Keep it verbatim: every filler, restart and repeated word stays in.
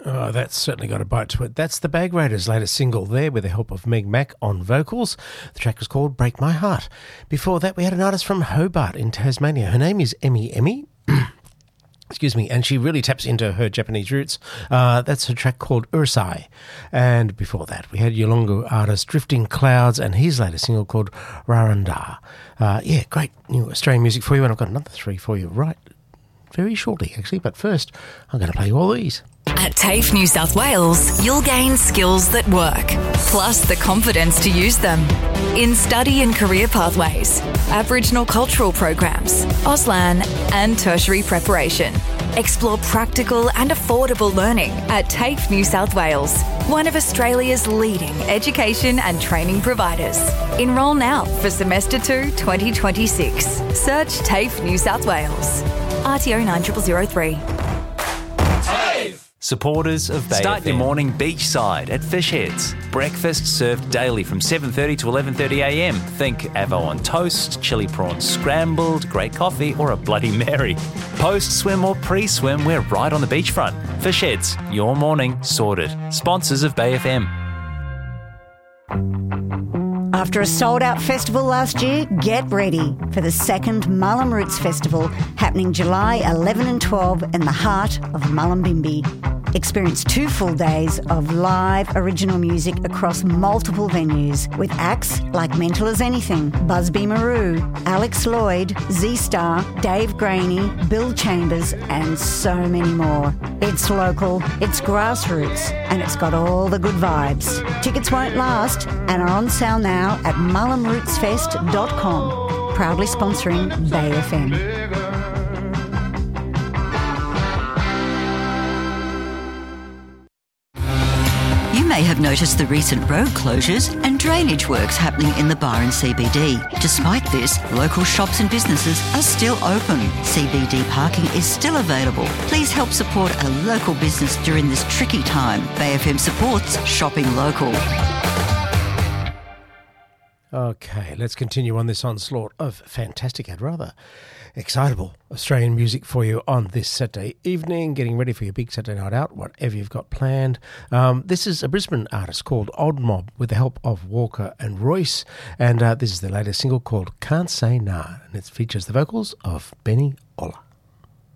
Oh, that's certainly got a bite to it. That's the Bag Raiders' latest single there with the help of Meg Mac on vocals. The track was called Break My Heart. Before that, we had an artist from Hobart in Tasmania. Her name is Emmy Emmy. Excuse me, and she really taps into her Japanese roots. Uh, that's her track called Ursai. And before that, we had Yolongo artist Drifting Clouds and his latest single called Raranda. Uh, yeah, great new Australian music for you, and I've got another three for you right very shortly, actually. But first, I'm going to play you all these. At TAFE New South Wales, you'll gain skills that work, plus the confidence to use them. In study and career pathways, Aboriginal cultural programs, Auslan and tertiary preparation. Explore practical and affordable learning at TAFE New South Wales, one of Australia's leading education and training providers. Enrol now for Semester two twenty twenty-six. Search TAFE New South Wales. R T O nine zero zero zero three. Supporters of Bay Start F M. Your morning beachside at Fish Heads. Breakfast served daily from seven thirty to eleven thirty a m. Think avo on toast, chili prawns scrambled, great coffee or a Bloody Mary. Post-swim or pre-swim, we're right on the beachfront. Fish Heads, your morning sorted. Sponsors of Bay F M. After a sold-out festival last year, get ready for the second Mullum Roots Festival happening July eleventh and twelfth in the heart of Mullumbimby. Experience two full days of live original music across multiple venues with acts like Mental as Anything, Busby Maru, Alex Lloyd, Z-Star, Dave Graney, Bill Chambers and so many more. It's local, it's grassroots and it's got all the good vibes. Tickets won't last and are on sale now at mullum roots fest dot com. Proudly sponsoring Bay F M. You may have noticed the recent road closures and drainage works happening in the Byron C B D. Despite this, local shops and businesses are still open. C B D parking is still available. Please help support a local business during this tricky time. Bay F M supports shopping local. Okay, let's continue on this onslaught of fantastic and rather excitable Australian music for you on this Saturday evening, getting ready for your big Saturday night out, whatever you've got planned. Um, this is a Brisbane artist called Old Mob with the help of Walker and Royce, and uh, this is their latest single called Can't Say Nah, and it features the vocals of Benny Ola.